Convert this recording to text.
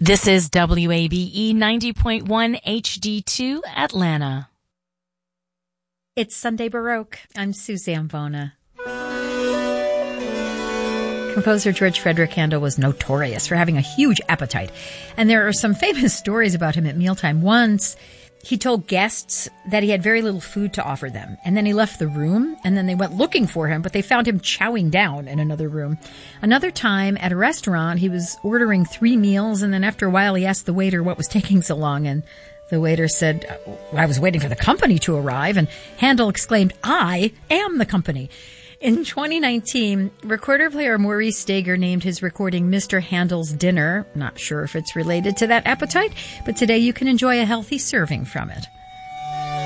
This is WABE 90.1 HD2 Atlanta. It's Sunday Baroque. I'm Suzanne Bona. Composer George Frederick Handel was notorious for having a huge appetite, and there are some famous stories about him at mealtime. Once, he told guests that he had very little food to offer them, and then he left the room, and then they went looking for him, but they found him chowing down in another room. Another time, at a restaurant, he was ordering 3 meals, and then after a while he asked the waiter what was taking so long, and the waiter said, I was waiting for the company to arrive, and Handel exclaimed, I am the company. In 2019, recorder player Maurice Stager named his recording Mr. Handel's Dinner. Not sure if it's related to that appetite, but today you can enjoy a healthy serving from it.